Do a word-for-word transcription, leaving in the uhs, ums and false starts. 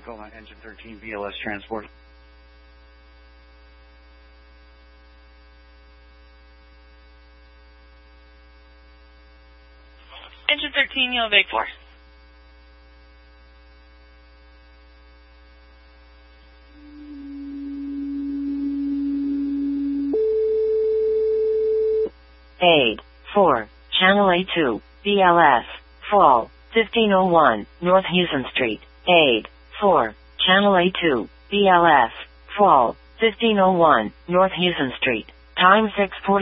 Tacoma, engine thirteen, B L S transport. Engine thirteen, you'll evade four. Aid, four, Channel A two, B L S, fall, fifteen oh one, North Houston Street. Aid, four, Channel A two, B L S, fall, fifteen oh one, North Houston Street. Time six forty.